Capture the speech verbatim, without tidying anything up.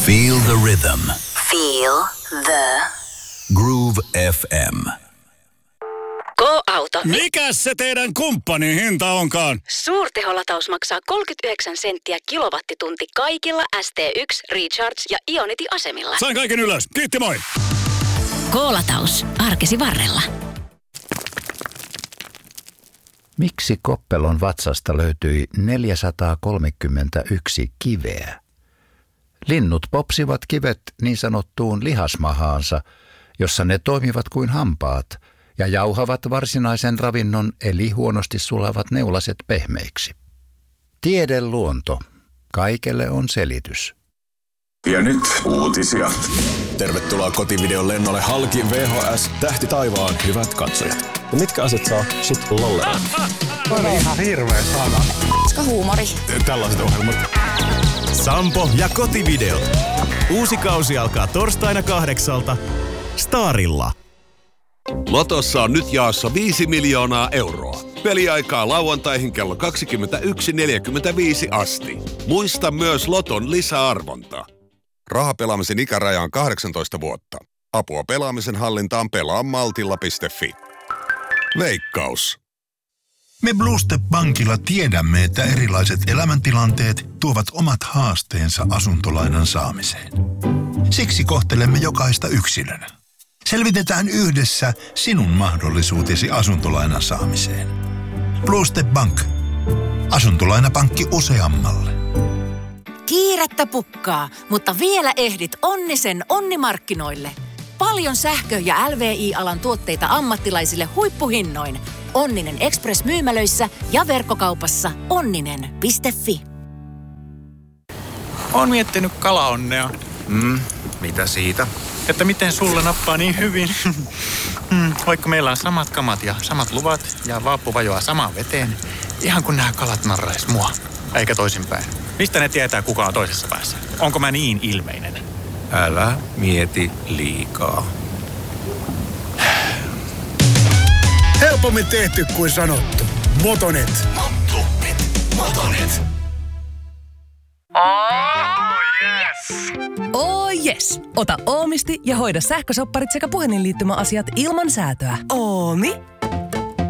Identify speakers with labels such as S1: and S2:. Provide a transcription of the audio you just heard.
S1: Feel the rhythm.
S2: Feel the
S1: Groove F M.
S3: Go-auto.
S4: Mikäs se teidän kumppanin hinta onkaan?
S3: Suurteholataus maksaa kolmekymmentäyhdeksän senttiä kilowattitunti kaikilla S T yksi, Recharge ja Ionity-asemilla.
S4: Sain kaiken ylös. Kiitti, moi!
S3: Go-lataus. Arkesi varrella.
S5: Miksi Koppelon vatsasta löytyi neljäsataakolmekymmentäyksi kiveä? Linnut popsivat kivet niin sanottuun lihasmahaansa, jossa ne toimivat kuin hampaat ja jauhavat varsinaisen ravinnon eli huonosti sulavat neulaset pehmeiksi. Tiedeluonto. Kaikelle on selitys.
S6: Ja nyt uutisia.
S7: Tervetuloa kotivideon lennolle halki V H S Tähti taivaan hyvät katsojat. Ja mitkä asiat saa shit lollella?
S8: On ihan hirveä sana.
S2: Koska huumori.
S7: Tällaiset ohjelmat.
S9: Sampo ja kotivideot. Uusi kausi alkaa torstaina kahdeksalta Starilla.
S10: Lotossa on nyt jaossa viisi miljoonaa euroa. Peliaikaa lauantaihin kello kaksikymmentäyksi neljäkymmentäviisi asti. Muista myös Loton lisäarvonta. Rahapelaamisen ikäraja on kahdeksantoista vuotta. Apua pelaamisen hallintaan pelaa maltilla piste fi. Veikkaus.
S11: Me Blue Step Bankilla tiedämme, että erilaiset elämäntilanteet tuovat omat haasteensa asuntolainan saamiseen. Siksi kohtelemme jokaista yksilönä. Selvitetään yhdessä sinun mahdollisuutesi asuntolainan saamiseen. Blue Step Bank. Asuntolainapankki useammalle.
S12: Kiirettä pukkaa, mutta vielä ehdit Onnisen onnimarkkinoille. Paljon sähkö- ja L V I-alan tuotteita ammattilaisille huippuhinnoin. Onninen Express-myymälöissä ja verkkokaupassa onninen piste fi.
S8: Oon miettinyt kalaonnea.
S13: Mm, mitä siitä?
S8: Että miten sulle nappaa niin hyvin. mm, vaikka meillä on samat kamat ja samat luvat ja vaappu vajoaa samaan veteen. Ihan kun nämä kalat narrais mua. Eikä toisinpäin. Mistä ne tietää, kuka on toisessa päässä? Onko mä niin ilmeinen?
S13: Älä mieti liikaa.
S4: Helpommin tehty kuin sanottu. Motonet.
S1: Motonet. Motonet.
S14: Oh yes! Oh yes! Ota Oomisti ja hoida sähkösopparit sekä puhelinliittymäasiat ilman säätöä.
S15: Oomi